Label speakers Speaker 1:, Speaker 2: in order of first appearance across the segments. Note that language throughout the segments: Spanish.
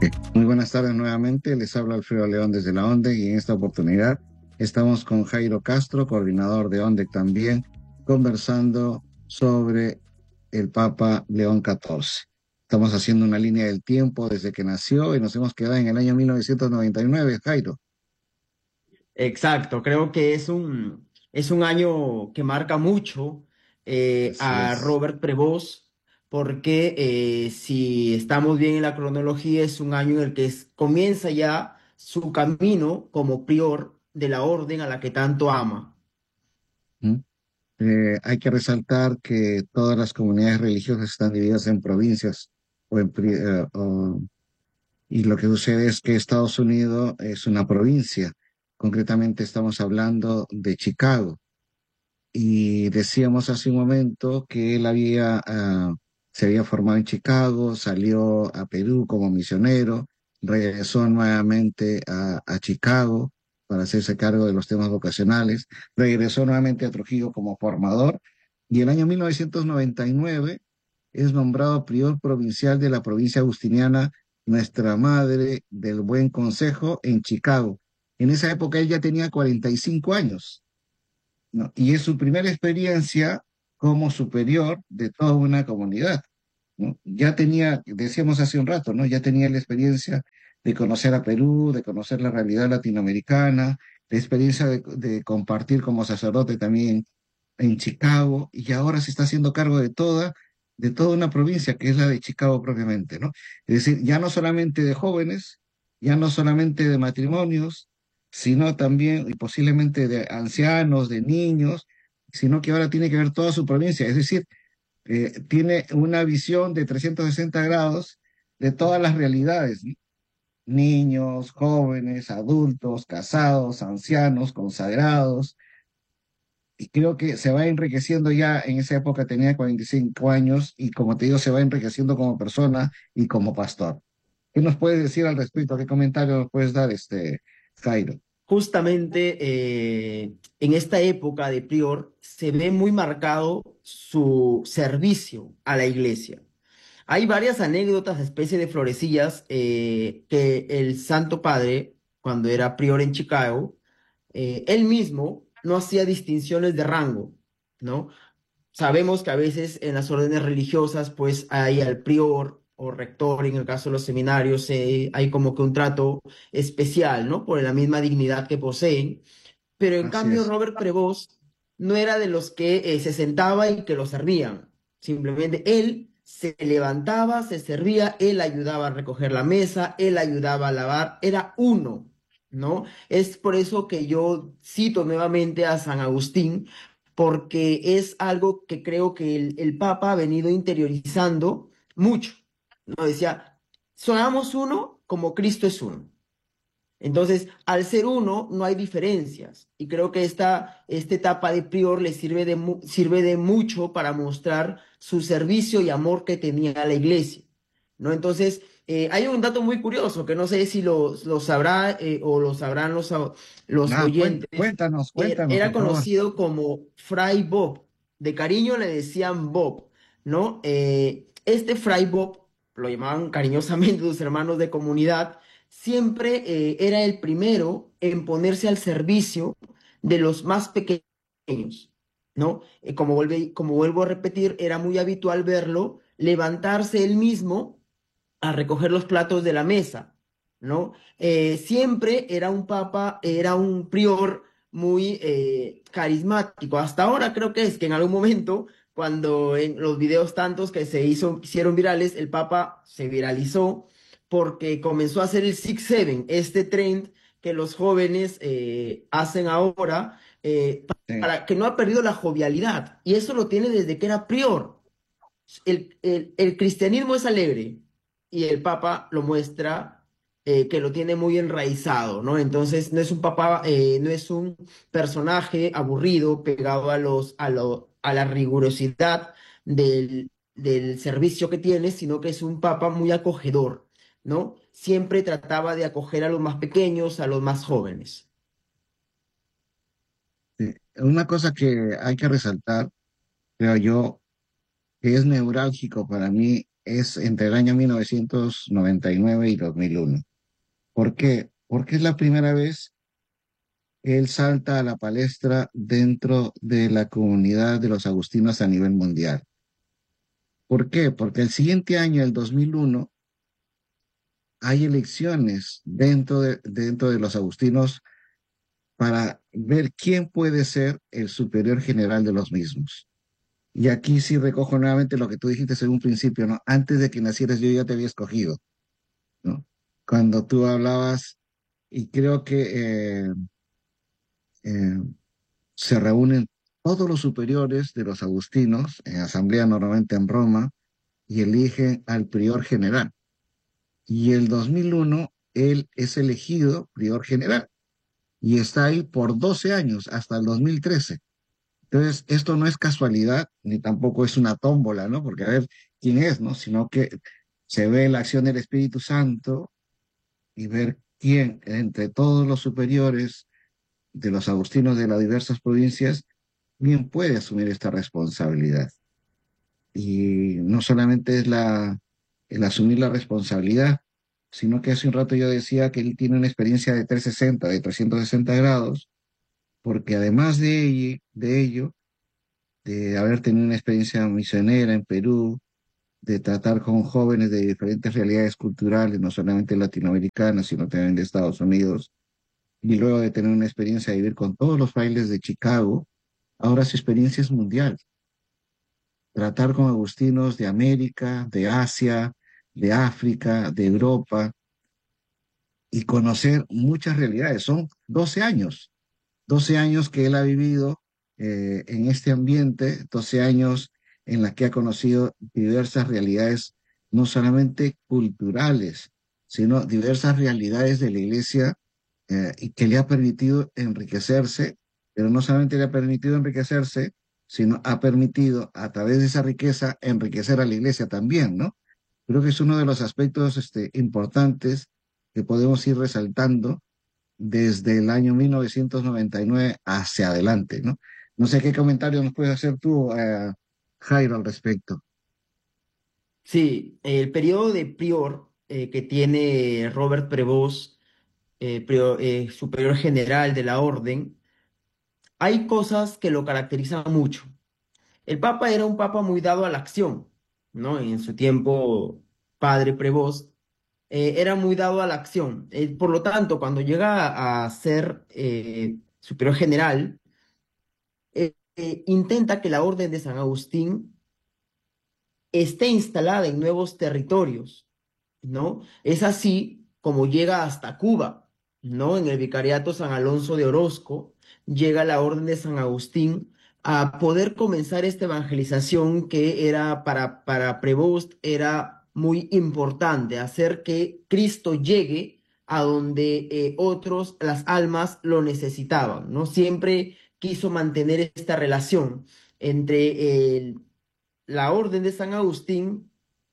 Speaker 1: Muy buenas tardes nuevamente, les habla Alfredo León desde la ONDE y en esta oportunidad estamos con Jairo Castro, coordinador de ONDE también, conversando sobre el Papa León XIV. Estamos haciendo una línea del tiempo desde que nació y nos hemos quedado en el año 1999, Jairo.
Speaker 2: Exacto, creo que es un año que marca mucho
Speaker 1: Así
Speaker 2: a
Speaker 1: es.
Speaker 2: Robert Prevost, porque si estamos bien en la cronología, es un año en el que comienza ya su camino como prior de la orden a la que tanto ama.
Speaker 1: ¿Mm? Hay que resaltar que todas las comunidades religiosas están divididas en provincias o y lo que sucede es que Estados Unidos es una provincia. Concretamente estamos hablando de Chicago. Y decíamos hace un momento que él se había formado en Chicago, salió a Perú como misionero, regresó nuevamente a Chicago para hacerse cargo de los temas vocacionales, regresó nuevamente a Trujillo como formador y el año 1999 es nombrado prior provincial de la provincia agustiniana Nuestra Madre del Buen Consejo en Chicago. En esa época él ya tenía 45 años, ¿no? Y es su primera experiencia como superior de toda una comunidad, ¿no? Ya tenía, decíamos hace un rato, ¿no? Ya tenía la experiencia de conocer a Perú, de conocer la realidad latinoamericana, la experiencia de compartir como sacerdote también en Chicago, y ahora se está haciendo cargo de toda una provincia que es la de Chicago propiamente, ¿no? Es decir, ya no solamente de jóvenes, ya no solamente de matrimonios, sino también y posiblemente de ancianos, de niños, sino que ahora tiene que ver toda su provincia. Es decir, tiene una visión de 360 grados de todas las realidades, ¿no? Niños, jóvenes, adultos, casados, ancianos, consagrados. Y creo que se va enriqueciendo ya, en esa época tenía 45 años y como te digo, se va enriqueciendo como persona y como pastor. ¿Qué nos puedes decir al respecto? ¿Qué comentario nos puedes dar, Jairo?
Speaker 2: Justamente en esta época de prior se ve muy marcado su servicio a la iglesia. Hay varias anécdotas, especie de florecillas, que el Santo Padre, cuando era prior en Chicago, él mismo no hacía distinciones de rango, ¿no? Sabemos que a veces en las órdenes religiosas, pues hay al prior o rector, en el caso de los seminarios, hay como que un trato especial, ¿no? Por la misma dignidad que poseen. Pero en
Speaker 1: Así
Speaker 2: cambio,
Speaker 1: es.
Speaker 2: Robert Prevost no era de los que se sentaba y que lo servían. Simplemente él se levantaba, se servía, él ayudaba a recoger la mesa, él ayudaba a lavar, era uno, ¿no? Es por eso que yo cito nuevamente a San Agustín, porque es algo que creo que el Papa ha venido interiorizando mucho, ¿no? Decía, somos uno como Cristo es uno. Entonces, al ser uno, no hay diferencias. Y creo que esta etapa de prior le sirve de mucho para mostrar su servicio y amor que tenía a la iglesia, ¿no? Entonces, hay un dato muy curioso que no sé si lo sabrá o lo sabrán los
Speaker 1: Ah,
Speaker 2: oyentes.
Speaker 1: cuéntanos,
Speaker 2: que
Speaker 1: cuéntanos,
Speaker 2: Era
Speaker 1: por favor.
Speaker 2: conocido como Fray Bob. De cariño le decían Bob, ¿no? Este Fray Bob, lo llamaban cariñosamente sus hermanos de comunidad, siempre era el primero en ponerse al servicio de los más pequeños, ¿no? Como vuelvo a repetir, era muy habitual verlo levantarse él mismo a recoger los platos de la mesa, ¿no? Siempre era un papa, era un prior muy carismático. Hasta ahora creo que es que en algún momento, cuando en los videos tantos que hicieron virales, el papa se viralizó porque comenzó a hacer el Six Seven, este trend que los jóvenes hacen ahora,
Speaker 1: Sí,
Speaker 2: para que no ha perdido la jovialidad. Y eso lo tiene desde que era prior. El cristianismo es alegre y el Papa lo muestra, que lo tiene muy enraizado, ¿no? Entonces no es un papa, no es un personaje aburrido, pegado a la rigurosidad del servicio que tiene, sino que es un papa muy acogedor, ¿no? Siempre trataba de acoger a los más pequeños, a los más jóvenes.
Speaker 1: sí. Una cosa que hay que resaltar, creo yo, que es neurálgico para mí es entre el año 1999 y 2001. ¿Por qué? Porque es la primera vez que él salta a la palestra dentro de la comunidad de los agustinos a nivel mundial. ¿Por qué? Porque el siguiente año, el 2001, hay elecciones dentro de los agustinos para ver quién puede ser el superior general de los mismos. Y aquí sí recojo nuevamente lo que tú dijiste en un principio, ¿no? Antes de que nacieras yo ya te había escogido, ¿no? Cuando tú hablabas, y creo que eh, se reúnen todos los superiores de los agustinos en asamblea normalmente en Roma y eligen al prior general. Y el 2001 él es elegido prior general y está ahí por 12 años hasta el 2013. Entonces, esto no es casualidad ni tampoco es una tómbola, ¿no? Porque a ver quién es, ¿no? Sino que se ve la acción del Espíritu Santo y ver quién entre todos los superiores de los agustinos de las diversas provincias, bien puede asumir esta responsabilidad. Y no solamente es el asumir la responsabilidad, sino que hace un rato yo decía que él tiene una experiencia de 360, de 360 grados, porque además de ello, de haber tenido una experiencia misionera en Perú, de tratar con jóvenes de diferentes realidades culturales, no solamente latinoamericanas, sino también de Estados Unidos, y luego de tener una experiencia de vivir con todos los frailes de Chicago, ahora su experiencia es mundial. Tratar con agustinos de América, de Asia, de África, de Europa, y conocer muchas realidades. Son 12 años que él ha vivido en este ambiente, 12 años en la que ha conocido diversas realidades, no solamente culturales, sino diversas realidades de la iglesia y que le ha permitido enriquecerse, pero no solamente le ha permitido enriquecerse, sino ha permitido a través de esa riqueza enriquecer a la iglesia también, ¿no? Creo que es uno de los aspectos importantes que podemos ir resaltando desde el año 1999 hacia adelante, ¿no? No sé qué comentario nos puedes hacer tú, Jairo, al respecto.
Speaker 2: Sí, el periodo de prior que tiene Robert Prevost, superior general de la orden, hay cosas que lo caracterizan mucho. El Papa era un Papa muy dado a la acción, ¿no? En su tiempo, padre Prevost, era muy dado a la acción. Por lo tanto, cuando llega a ser superior general, intenta que la orden de San Agustín esté instalada en nuevos territorios, ¿no? Es así como llega hasta Cuba, ¿no? En el Vicariato San Alonso de Orozco, llega la Orden de San Agustín a poder comenzar esta evangelización que era para Prevost, era muy importante, hacer que Cristo llegue a donde otros, las almas, lo necesitaban, ¿no? Siempre quiso mantener esta relación entre la Orden de San Agustín,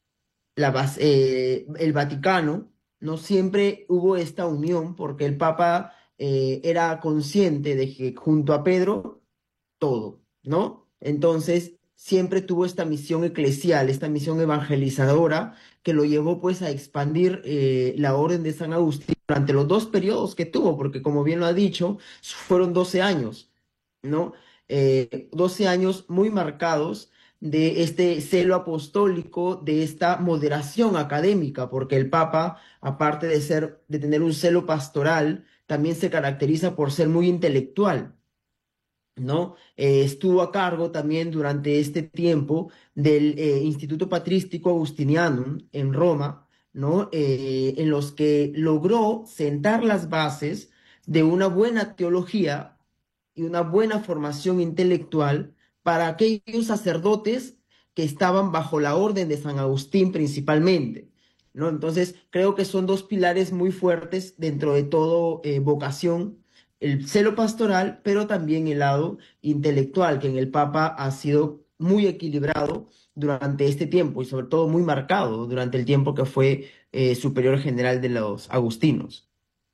Speaker 2: el Vaticano, no siempre hubo esta unión porque el Papa era consciente de que junto a Pedro todo, ¿no? Entonces, siempre tuvo esta misión eclesial, esta misión evangelizadora, que lo llevó pues a expandir la orden de San Agustín durante los dos periodos que tuvo, porque como bien lo ha dicho, fueron 12 años, ¿no? 12 años muy marcados de este celo apostólico, de esta moderación académica, porque el Papa, aparte de ser, de tener un celo pastoral, también se caracteriza por ser muy intelectual. ¿No? Estuvo a cargo también durante este tiempo del Instituto Patrístico Agustinianum en Roma, ¿no? En los que logró sentar las bases de una buena teología y una buena formación intelectual para aquellos sacerdotes que estaban bajo la orden de San Agustín principalmente, ¿no? Entonces, creo que son dos pilares muy fuertes dentro de todo vocación, el celo pastoral, pero también el lado intelectual, que en el Papa ha sido muy equilibrado durante este tiempo y sobre todo muy marcado durante el tiempo que fue superior general de los agustinos.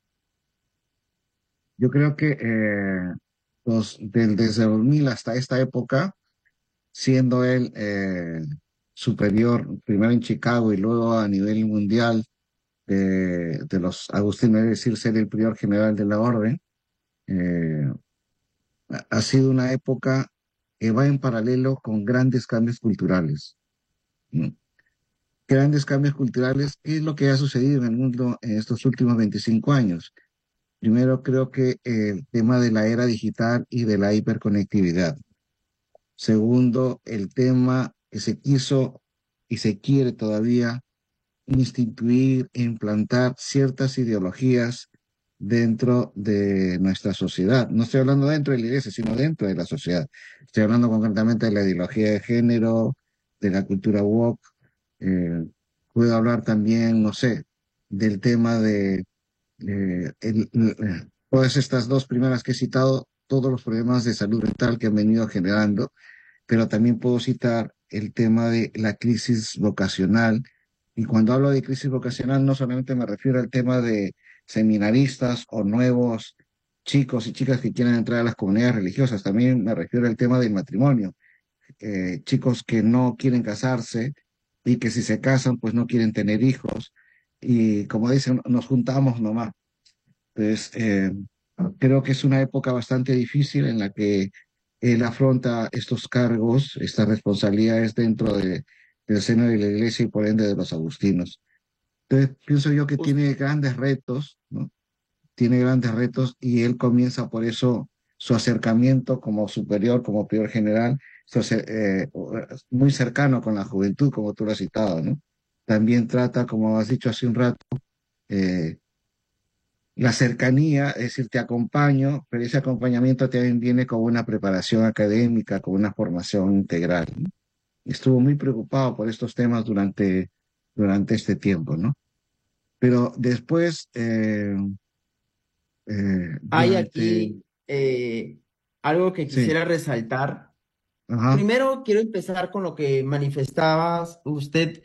Speaker 1: Yo creo que desde 2000 hasta esta época, siendo él superior, primero en Chicago y luego a nivel mundial de los agustinos, es decir, ser el prior general de la orden. eh, ha sido una época que va en paralelo con grandes cambios culturales, ¿no? Grandes cambios culturales, ¿qué es lo que ha sucedido en el mundo en estos últimos 25 años? Primero, creo que el tema de la era digital y de la hiperconectividad. Segundo, el tema que se quiso y se quiere todavía instituir e implantar ciertas ideologías dentro de nuestra sociedad. No estoy hablando dentro de la iglesia, sino dentro de la sociedad. Estoy hablando concretamente de la ideología de género, de la cultura woke. Eh, puedo hablar también, no sé, del tema de todas estas dos primeras que he citado, todos los problemas de salud mental que han venido generando, pero también puedo citar el tema de la crisis vocacional. Y cuando hablo de crisis vocacional, no solamente me refiero al tema de seminaristas o nuevos chicos y chicas que quieren entrar a las comunidades religiosas, también me refiero al tema del matrimonio. Chicos que no quieren casarse y que si se casan, pues no quieren tener hijos. Y como dicen, nos juntamos nomás. Entonces, creo que es una época bastante difícil en la que él afronta estos cargos, estas responsabilidades del seno de la iglesia y por ende de los agustinos. Entonces, pienso yo que tiene grandes retos, ¿no? Tiene grandes retos y él comienza por eso su acercamiento como superior, como prior general, muy cercano con la juventud, como tú lo has citado, ¿no? También trata, como has dicho hace un rato, eh, la cercanía, es decir, te acompaño, pero ese acompañamiento también viene con una preparación académica, con una formación integral, ¿no? Estuvo muy preocupado por estos temas durante este tiempo, ¿no? Pero después,
Speaker 2: Hay
Speaker 1: durante,
Speaker 2: aquí algo que
Speaker 1: sí,
Speaker 2: quisiera resaltar.
Speaker 1: ajá,
Speaker 2: Primero quiero empezar con lo que manifestabas usted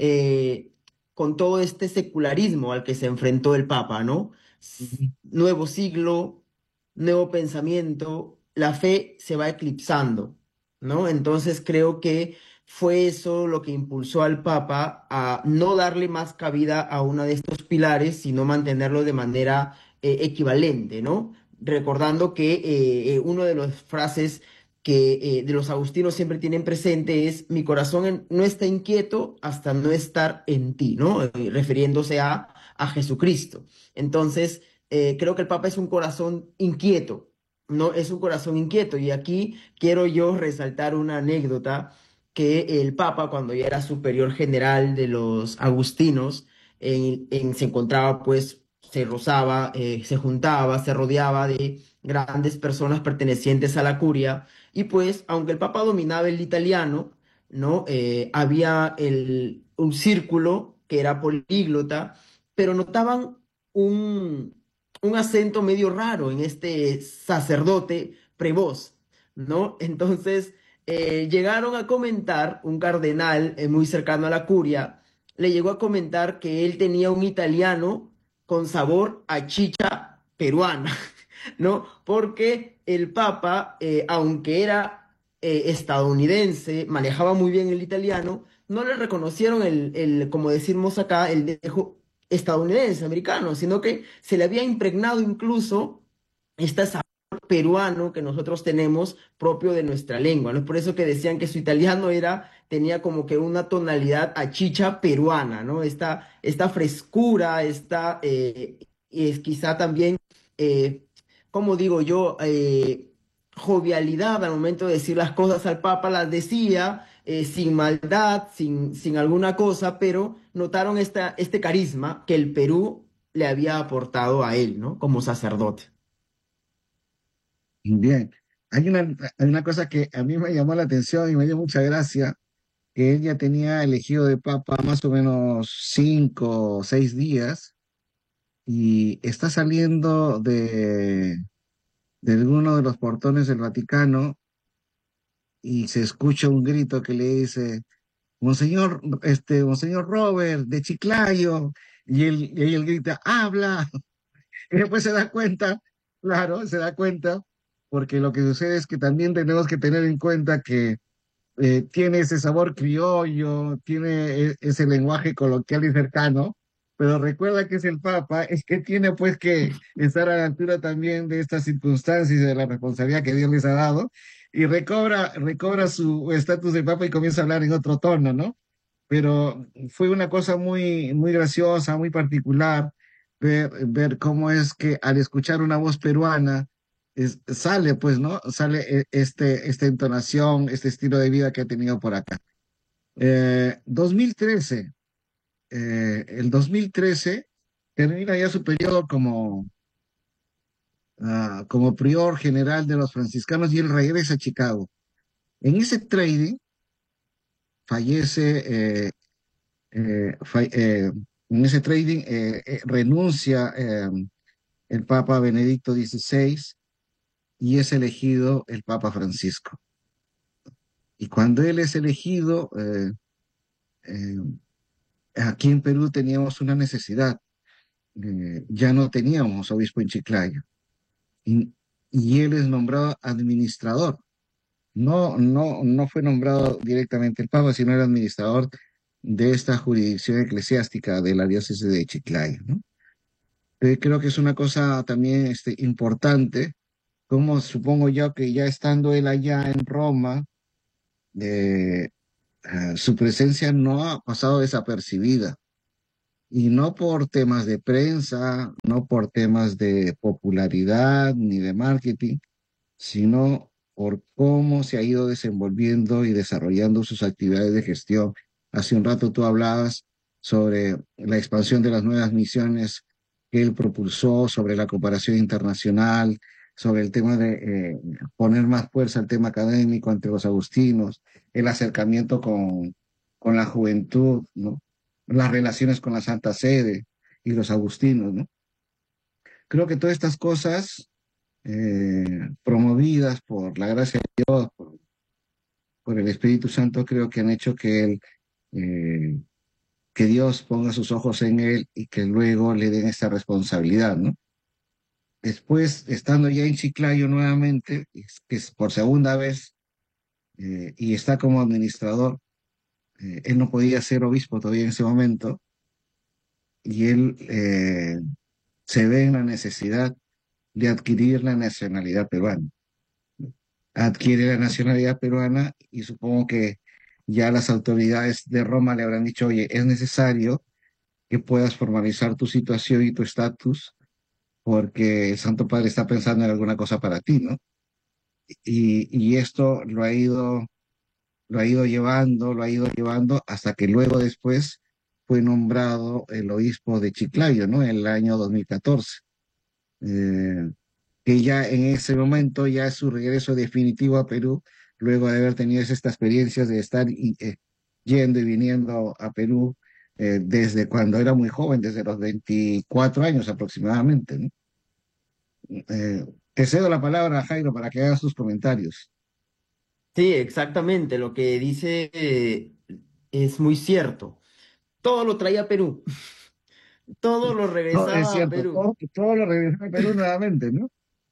Speaker 2: con todo este secularismo al que se enfrentó el Papa, ¿no?
Speaker 1: ujú,
Speaker 2: Nuevo siglo, nuevo pensamiento, la fe se va eclipsando, ¿no? Entonces creo que fue eso lo que impulsó al Papa a no darle más cabida a uno de estos pilares, sino mantenerlo de manera equivalente, ¿no? Recordando que una de las frases que de los agustinos siempre tienen presente es mi corazón no está inquieto hasta no estar en ti, ¿no? Refiriéndose a Jesucristo. Entonces, creo que el Papa es un corazón inquieto, ¿no? Es un corazón inquieto. Y aquí quiero yo resaltar una anécdota que el Papa, cuando ya era superior general de los agustinos, se encontraba pues se rozaba, se juntaba, se rodeaba de grandes personas pertenecientes a la curia y pues, aunque el Papa dominaba el italiano, ¿no? Había un círculo que era políglota, pero notaban un, un acento medio raro en este sacerdote prevost, ¿no? Entonces, llegaron a comentar, un cardenal muy cercano a la curia, le llegó a comentar que él tenía un italiano con sabor a chicha peruana. ¿No? Porque el Papa, aunque era estadounidense, manejaba muy bien el italiano, no le reconocieron como decimos acá, el dejo estadounidense, americano, sino que se le había impregnado incluso este sabor peruano que nosotros tenemos propio de nuestra lengua, ¿no? Es por eso que decían que su italiano tenía como que una tonalidad a chicha peruana, ¿no? Esta frescura, y es quizá también eh, como digo yo, jovialidad al momento de decir las cosas al Papa, las decía sin maldad, sin alguna cosa, pero notaron este carisma que el Perú le había aportado a él, ¿no? Como sacerdote.
Speaker 1: bien. Hay una cosa que a mí me llamó la atención y me dio mucha gracia, que él ya tenía elegido de papa más o menos 5 o 6 días y está saliendo de alguno de los portones del Vaticano y se escucha un grito que le dice, Monseñor Robert de Chiclayo, y él grita, habla, y después se da cuenta, claro, se da cuenta, porque lo que sucede es que también tenemos que tener en cuenta que tiene ese sabor criollo, tiene ese lenguaje coloquial y cercano, pero recuerda que es el Papa, es que tiene pues que estar a la altura también de estas circunstancias y de la responsabilidad que Dios les ha dado, y recobra su estatus de Papa y comienza a hablar en otro tono, ¿no? Pero fue una cosa muy graciosa, muy particular, ver cómo es que al escuchar una voz peruana, sale, pues, ¿no? Sale esta entonación, este estilo de vida que ha tenido por acá. 2013, el 2013 termina ya su periodo como prior general de los franciscanos y él regresa a Chicago. En ese trading fallece en ese trading renuncia el Papa Benedicto XVI y es elegido el Papa Francisco. Y cuando él es elegido, eh, aquí en Perú teníamos una necesidad. Ya no teníamos obispo en Chiclayo. Y, y él es nombrado administrador. No fue nombrado directamente el Papa, sino el administrador de esta jurisdicción eclesiástica de la diócesis de Chiclayo, ¿no? Creo que es una cosa también importante, como supongo yo que ya estando él allá en Roma, eh, su presencia no ha pasado desapercibida. Y no por temas de prensa, no por temas de popularidad ni de marketing, sino por cómo se ha ido desenvolviendo y desarrollando sus actividades de gestión. Hace un rato tú hablabas sobre la expansión de las nuevas misiones que él propulsó, sobre la cooperación internacional, sobre el tema de poner más fuerza al tema académico entre los agustinos, el acercamiento con la juventud, ¿no? Las relaciones con la Santa Sede y los agustinos, ¿no? Creo que todas estas cosas promovidas por la gracia de Dios, por el Espíritu Santo, creo que han hecho eh, que Dios ponga sus ojos en él y que luego le den esta responsabilidad, ¿no? Después, estando ya en Chiclayo nuevamente, que es por segunda vez, y está como administrador, él no podía ser obispo todavía en ese momento, y él se ve en la necesidad de adquirir la nacionalidad peruana. Adquiere la nacionalidad peruana y supongo que ya las autoridades de Roma le habrán dicho, oye, es necesario que puedas formalizar tu situación y tu estatus porque el Santo Padre está pensando en alguna cosa para ti, ¿no? Y esto lo ha ido llevando hasta que luego después fue nombrado el obispo de Chiclayo, ¿no? En el año 2014. Eh, que ya en ese momento ya es su regreso definitivo a Perú, luego de haber tenido estas experiencias de estar yendo y viniendo a Perú desde cuando era muy joven, desde los 24 años aproximadamente, ¿no? Eh, Te cedo la palabra, Jairo, para que hagas tus comentarios.
Speaker 2: Sí, exactamente. Lo que dice es muy cierto. Todo lo traía a Perú, todo lo
Speaker 1: No, es
Speaker 2: regresaba a
Speaker 1: cierto,
Speaker 2: Perú.
Speaker 1: todo lo regresó a Perú nuevamente, ¿no?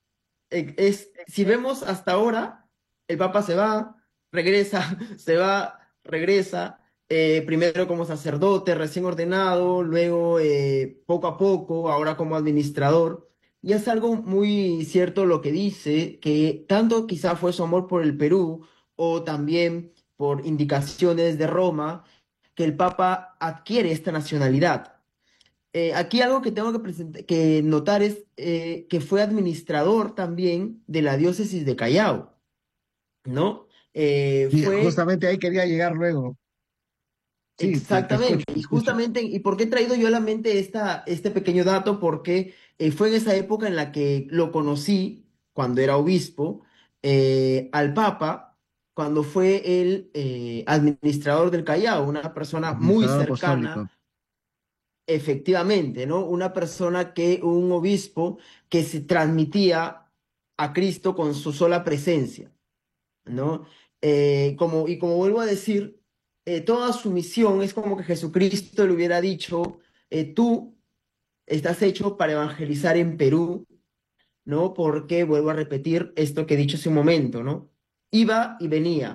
Speaker 2: Si vemos hasta ahora, el Papa se va, regresa, se va, regresa, primero como sacerdote recién ordenado, luego poco a poco, ahora como administrador. Y es algo muy cierto lo que dice, que tanto quizá fue su amor por el Perú o también por indicaciones de Roma, que el Papa adquiere esta nacionalidad. Aquí algo que tengo que notar es que fue administrador también de la diócesis de Callao, ¿no?
Speaker 1: Y
Speaker 2: Fue
Speaker 1: justamente ahí quería llegar luego. Sí, te escucho,
Speaker 2: exactamente,
Speaker 1: te
Speaker 2: y
Speaker 1: escucho.
Speaker 2: justamente, ¿y por qué he traído yo a la mente este pequeño dato? Porque fue en esa época en la que lo conocí, cuando era obispo, al Papa, cuando fue el administrador del Callao, una persona muy
Speaker 1: Administrador apostólico.
Speaker 2: cercana. Efectivamente, ¿no? Una persona un obispo que se transmitía a Cristo con su sola presencia, ¿no? Y como vuelvo a decir, toda su misión es como que Jesucristo le hubiera dicho, tú estás hecho para evangelizar en Perú, ¿no? Porque vuelvo a repetir esto que he dicho hace un momento, ¿no? Iba y venía,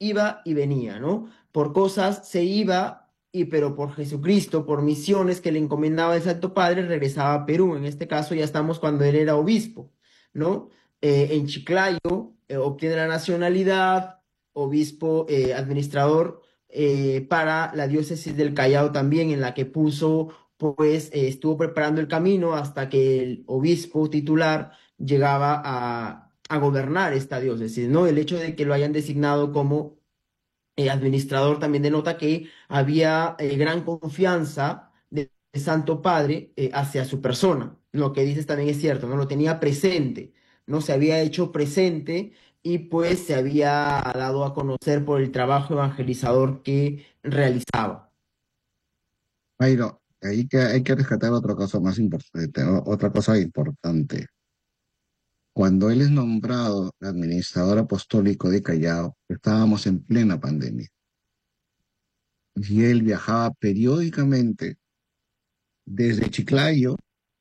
Speaker 2: iba y venía, ¿no? Por cosas se iba, pero por Jesucristo, por misiones que le encomendaba el Santo Padre, regresaba a Perú. En este caso ya estamos cuando él era obispo, ¿no? En Chiclayo obtiene la nacionalidad, obispo administrador para la diócesis del Callao también, en la que puso, pues estuvo preparando el camino hasta que el obispo titular llegaba a gobernar esta diócesis, ¿no? El hecho de que lo hayan designado como administrador también denota que había gran confianza de Santo Padre hacia su persona. Lo que dices también es cierto, ¿no? Lo tenía presente, ¿no? Se había hecho presente y pues se había dado a conocer por el trabajo evangelizador que realizaba.
Speaker 1: Jairo, ahí que hay que rescatar otra cosa más importante, otra cosa importante. Cuando él es nombrado administrador apostólico de Callao, estábamos en plena pandemia y él viajaba periódicamente desde Chiclayo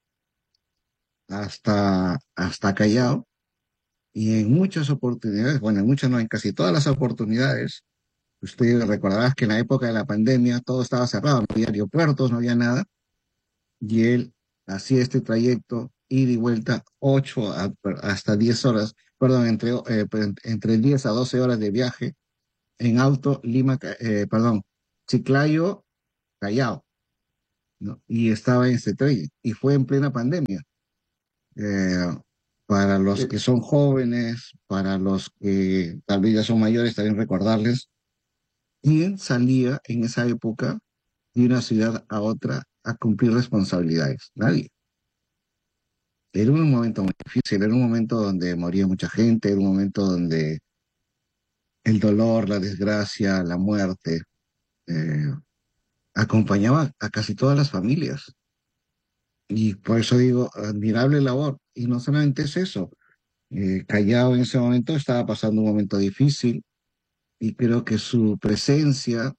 Speaker 1: hasta Callao y en muchas oportunidades, bueno, en muchas no, en casi todas las oportunidades, usted recordarás que en la época de la pandemia todo estaba cerrado, no había aeropuertos, no había nada, y él hacía este trayecto, ida y vuelta, hasta 10 horas, perdón, entre 10 a 12 horas de viaje en auto, perdón, Chiclayo, Callao, ¿no? Y estaba en este tren, y fue en plena pandemia. Eh, para los que son jóvenes, para los que tal vez ya son mayores, también recordarles quién salía en esa época de una ciudad a otra a cumplir responsabilidades. Nadie. Era un momento muy difícil, era un momento donde moría mucha gente, era un momento donde el dolor, la desgracia, la muerte eh, acompañaba a casi todas las familias. Y por eso digo, admirable labor. Y no solamente es eso, Callao en ese momento estaba pasando un momento difícil y creo que su presencia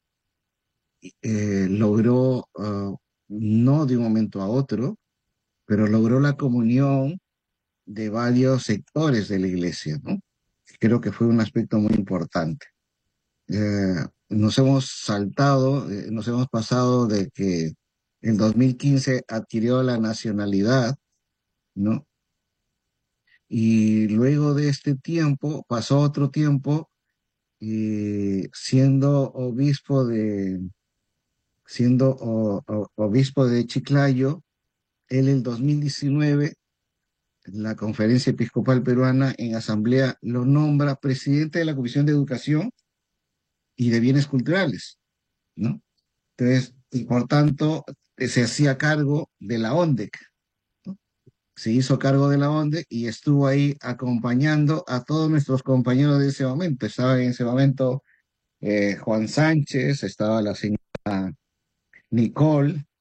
Speaker 1: logró, no de un momento a otro, pero logró la comunión de varios sectores de la iglesia, ¿no? Creo que fue un aspecto muy importante. Eh, nos hemos saltado, nos hemos pasado de que en 2015 adquirió la nacionalidad, ¿no? Y luego de este tiempo, pasó otro tiempo siendo obispo de Chiclayo, él en 2019, la Conferencia Episcopal Peruana en Asamblea lo nombra presidente de la Comisión de Educación y de Bienes Culturales, ¿no? Entonces, y por tanto, se hacía cargo de la ONDEC, ¿no? Se hizo cargo de la ONDEC y estuvo ahí acompañando a todos nuestros compañeros de ese momento. Estaba en ese momento Juan Sánchez, estaba la señora Nicole,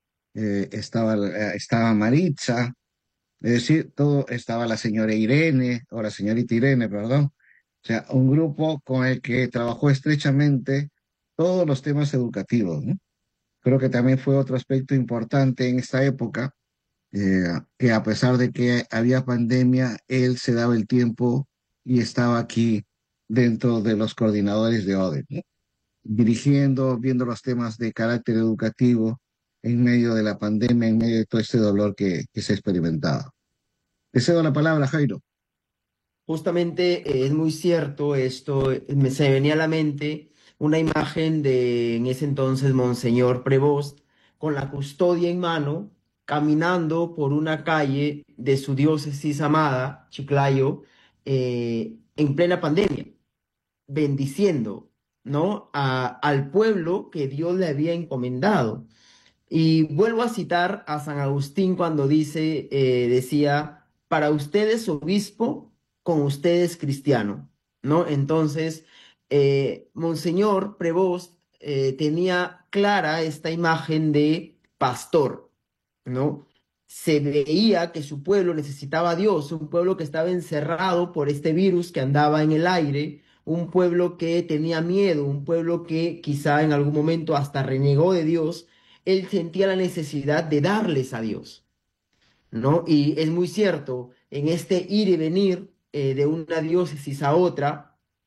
Speaker 1: estaba Maritza, es decir, todo estaba la señora Irene, o la señorita Irene, perdón. O sea, un grupo con el que trabajó estrechamente todos los temas educativos, ¿no? Creo que también fue otro aspecto importante en esta época, que a pesar de que había pandemia, él se daba el tiempo y estaba aquí dentro de los coordinadores de ODE, ¿no? Dirigiendo, viendo los temas de carácter educativo en medio de la pandemia, en medio de todo este dolor que se experimentaba. Te cedo la palabra, Jairo.
Speaker 2: Justamente es muy cierto esto, se me venía a la mente una imagen de en ese entonces Monseñor Prevost con la custodia en mano, caminando por una calle de su diócesis amada, Chiclayo, en plena pandemia, bendiciendo, ¿no? Al pueblo que Dios le había encomendado. Y vuelvo a citar a San Agustín cuando decía, para ustedes obispo, con ustedes cristiano, ¿no? Entonces, Monseñor Prevost tenía clara esta imagen de pastor, ¿no? Se veía que su pueblo necesitaba a Dios, un pueblo que estaba encerrado por este virus que andaba en el aire, un pueblo que tenía miedo, un pueblo que quizá en algún momento hasta renegó de Dios. Él sentía la necesidad de darles a Dios, ¿no? Y es muy cierto, en este ir y venir de una diócesis a otra,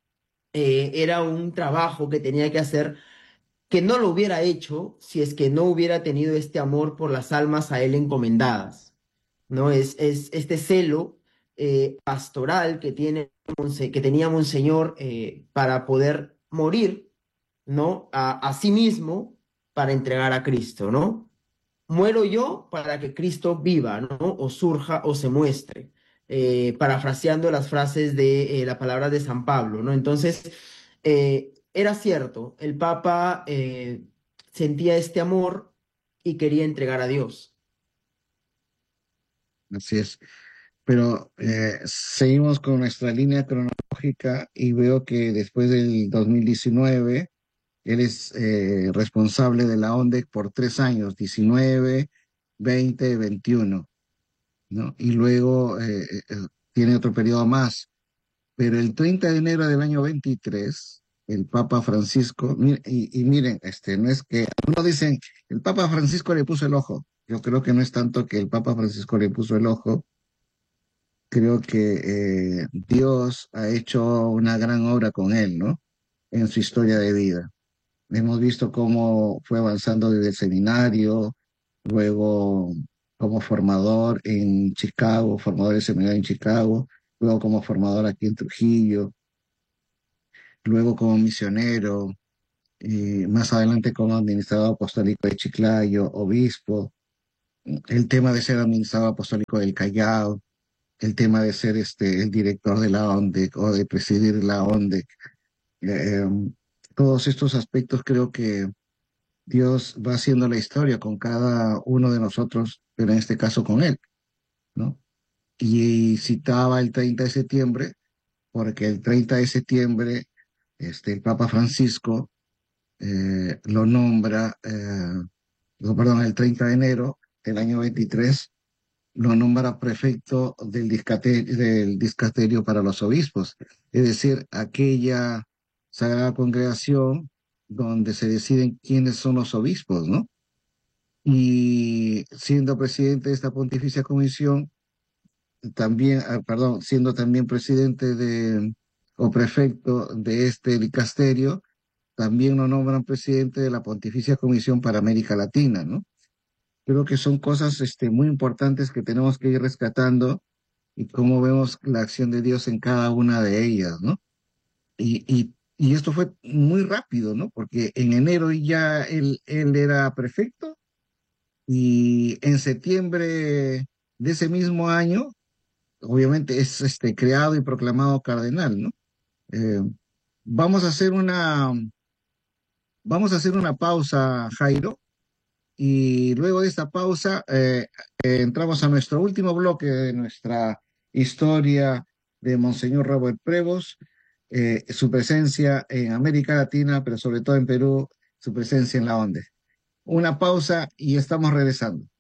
Speaker 2: era un trabajo que tenía que hacer que no lo hubiera hecho si es que no hubiera tenido este amor por las almas a él encomendadas, ¿no? Es este celo pastoral que que tenía Monseñor para poder morir, ¿no? A sí mismo para entregar a Cristo, ¿no? Muero yo para que Cristo viva, ¿no? O surja o se muestre, parafraseando las frases de la palabra de San Pablo, ¿no? Entonces, era cierto, el Papa sentía este amor y quería entregar a Dios.
Speaker 1: Así es. Pero seguimos con nuestra línea cronológica y veo que después del 2019 él es responsable de la ONDEC por 3 años, 19, 20, 21, ¿no? Y luego tiene otro periodo más. Pero el 30 de enero del año 23, el Papa Francisco, y miren, no es que, algunos dicen, el Papa Francisco le puso el ojo. Yo creo que no es tanto que el Papa Francisco le puso el ojo, creo que Dios ha hecho una gran obra con él, ¿no? En su historia de vida. Hemos visto cómo fue avanzando desde el seminario, luego como formador en Chicago, formador de seminario en Chicago, luego como formador aquí en Trujillo, luego como misionero, y más adelante como administrador apostólico de Chiclayo, obispo, el tema de ser administrador apostólico del Callao, el tema de ser el director de la ONDEC o de presidir la ONDEC. Eh, Todos estos aspectos creo que Dios va haciendo la historia con cada uno de nosotros, pero en este caso con él, ¿no? Y citaba el 30 de septiembre, porque el 30 de septiembre el Papa Francisco lo nombra, perdón, el 30 de enero del año 23 lo nombra prefecto del discasterio para los obispos, es decir, aquella sagrada congregación donde se deciden quiénes son los obispos, ¿no? Y siendo presidente de esta pontificia comisión, también, perdón, siendo también presidente o prefecto de este dicasterio, también lo nombran presidente de la Pontificia Comisión para América Latina, ¿no? Creo que son cosas muy importantes que tenemos que ir rescatando y cómo vemos la acción de Dios en cada una de ellas, ¿no? Y esto fue muy rápido, ¿no? Porque en enero ya él era prefecto y en septiembre de ese mismo año, obviamente es creado y proclamado cardenal, ¿no? Eh, vamos a hacer vamos a hacer una pausa, Jairo, y luego de esta pausa entramos a nuestro último bloque de nuestra historia de Monseñor Robert Prevost, su presencia en América Latina, pero sobre todo en Perú, su presencia en la ONDE. Una pausa y estamos regresando.